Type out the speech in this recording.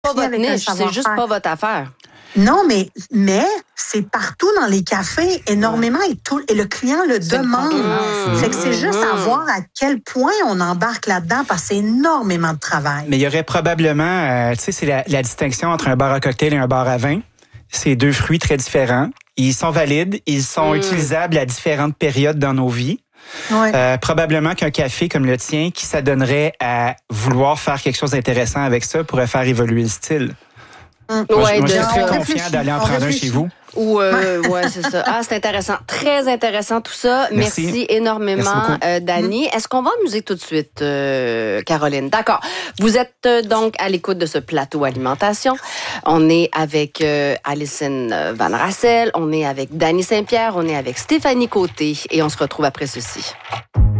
Pas votre niche, c'est juste pas votre affaire. Non, mais c'est partout dans les cafés, énormément, et le client le demande. Fait que c'est juste à voir à quel point on embarque là-dedans, parce que c'est énormément de travail. Mais il y aurait probablement, tu sais, c'est la distinction entre un bar à cocktail et un bar à vin. C'est deux fruits très différents. Ils sont valides, ils sont utilisables à différentes périodes dans nos vies. Ouais. Probablement qu'un café comme le tien, qui s'adonnerait à vouloir faire quelque chose d'intéressant avec ça, pourrait faire évoluer le style. Moi, je suis très confiant d'aller en prendre un chez vous. Ouais, c'est ça. Ah, c'est intéressant. Très intéressant tout ça. Merci énormément, Dany. Est-ce qu'on va en musique tout de suite, Caroline? D'accord. Vous êtes donc à l'écoute de ce plateau alimentation. On est avec Alison Van Rassel, on est avec Dany Saint-Pierre, on est avec Stéphanie Côté et on se retrouve après ceci.